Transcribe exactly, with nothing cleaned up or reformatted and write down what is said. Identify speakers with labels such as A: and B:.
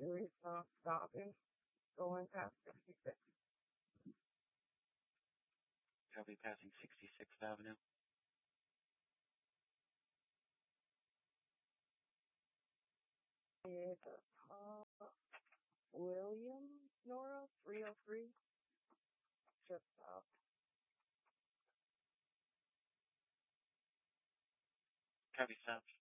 A: There is no stopping going past sixty-six.
B: Copy, passing sixty-sixth Avenue.
A: It's uh, William Nora, three oh three. Just stop.
B: Copy, stopped.